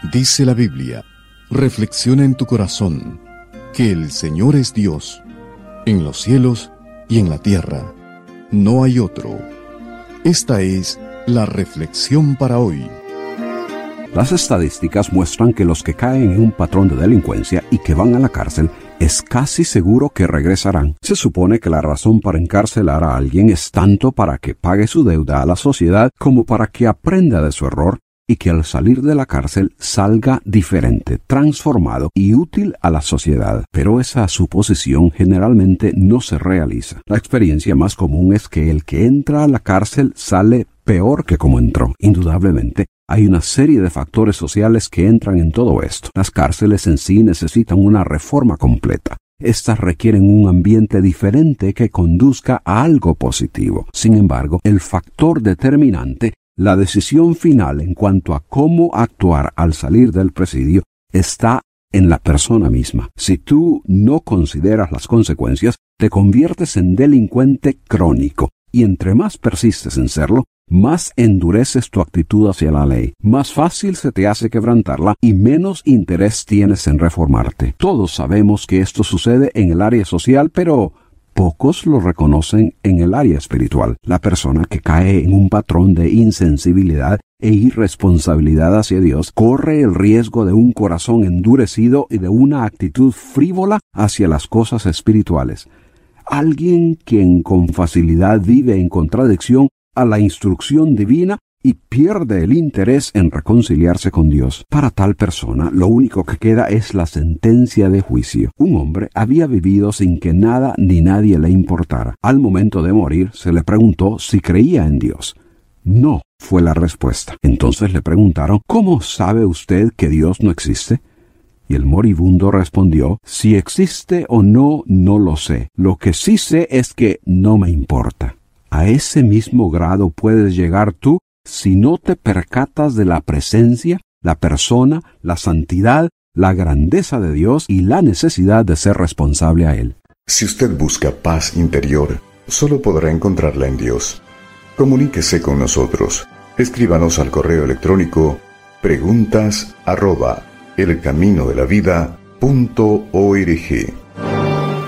Dice la Biblia, reflexiona en tu corazón, que el Señor es Dios, en los cielos y en la tierra. No hay otro. Esta es la reflexión para hoy. Las estadísticas muestran que los que caen en un patrón de delincuencia y que van a la cárcel es casi seguro que regresarán. Se supone que la razón para encarcelar a alguien es tanto para que pague su deuda a la sociedad como para que aprenda de su error y que al salir de la cárcel salga diferente, transformado y útil a la sociedad. Pero esa suposición generalmente no se realiza. La experiencia más común es que el que entra a la cárcel sale peor que como entró. Indudablemente, hay una serie de factores sociales que entran en todo esto. Las cárceles en sí necesitan una reforma completa. Estas requieren un ambiente diferente que conduzca a algo positivo. Sin embargo, el factor determinante, la decisión final en cuanto a cómo actuar al salir del presidio, está en la persona misma. Si tú no consideras las consecuencias, te conviertes en delincuente crónico, y entre más persistes en serlo, más endureces tu actitud hacia la ley, más fácil se te hace quebrantarla y menos interés tienes en reformarte. Todos sabemos que esto sucede en el área social, pero pocos lo reconocen en el área espiritual. La persona que cae en un patrón de insensibilidad e irresponsabilidad hacia Dios corre el riesgo de un corazón endurecido y de una actitud frívola hacia las cosas espirituales. Alguien quien con facilidad vive en contradicción a la instrucción divina y pierde el interés en reconciliarse con Dios. Para tal persona, lo único que queda es la sentencia de juicio. Un hombre había vivido sin que nada ni nadie le importara. Al momento de morir, se le preguntó si creía en Dios. No, fue la respuesta. Entonces le preguntaron, ¿cómo sabe usted que Dios no existe? Y el moribundo respondió, si existe o no, no lo sé. Lo que sí sé es que no me importa. A ese mismo grado puedes llegar tú si no te percatas de la presencia, la persona, la santidad, la grandeza de Dios y la necesidad de ser responsable a Él. Si usted busca paz interior, solo podrá encontrarla en Dios. Comuníquese con nosotros. Escríbanos al correo electrónico preguntas@elcaminodelavida.org.